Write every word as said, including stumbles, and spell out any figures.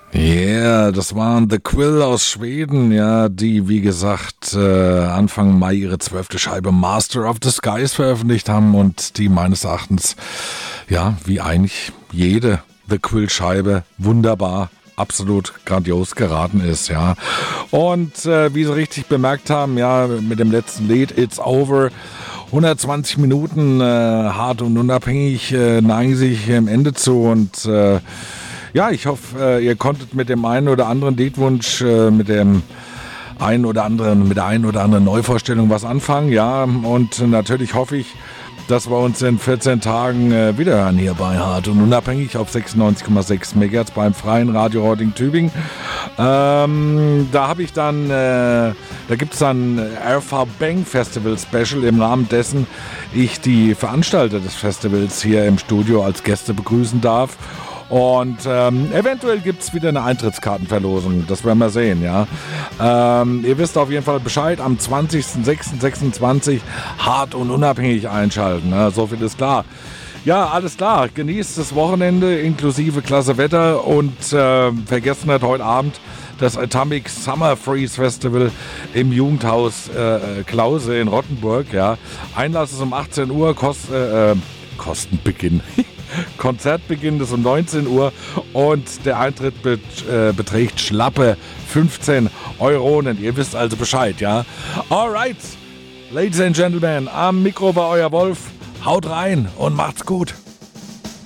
Yeah, das waren The Quill aus Schweden, ja, die, wie gesagt, äh, Anfang Mai ihre zwölfte Scheibe Master of the Skies veröffentlicht haben und die meines Erachtens, ja, wie eigentlich jede The Quill-Scheibe wunderbar, absolut grandios geraten ist, ja. Und äh, wie Sie richtig bemerkt haben, ja, mit dem letzten Lied, It's Over, hundertzwanzig Minuten, äh, hart und unabhängig, äh, neigen sich dem Ende zu und äh, ja, ich hoffe, äh, ihr konntet mit dem einen oder anderen Liedwunsch, äh, mit dem einen oder anderen, mit der einen oder anderen Neuvorstellung was anfangen, ja. Und natürlich hoffe ich, dass wir uns in vierzehn Tagen äh, wieder hören hier bei Hart und Unabhängig auf sechsundneunzig Komma sechs Megahertz beim Freien Radio Reutlingen-Tübingen. Ähm, da habe ich dann, äh, da gibt es dann R V Bang Festival Special, im Rahmen dessen ich die Veranstalter des Festivals hier im Studio als Gäste begrüßen darf. Und ähm, eventuell gibt es wieder eine Eintrittskartenverlosung, das werden wir sehen, ja. Ähm, ihr wisst auf jeden Fall Bescheid, am zwanzigsten sechsten sechsundzwanzig hart und unabhängig einschalten, ne? So viel ist klar. Ja, alles klar, genießt das Wochenende inklusive klasse Wetter und äh, vergesst nicht heute Abend das Atomic Summer Freeze Festival im Jugendhaus äh, Klause in Rottenburg, ja. Einlass ist um achtzehn Uhr, Kost, äh, Kostenbeginn. Konzertbeginn ist um neunzehn Uhr und der Eintritt bet, äh, beträgt schlappe fünfzehn Euronen. Ihr wisst also Bescheid, ja? Alright, Ladies and Gentlemen, am Mikro war euer Wolf. Haut rein und macht's gut.